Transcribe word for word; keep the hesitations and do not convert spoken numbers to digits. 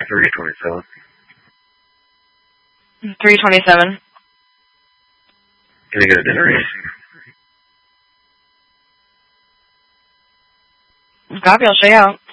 three twenty-seven. three twenty-seven. Can I get a dinner race? Copy, I'll show you out.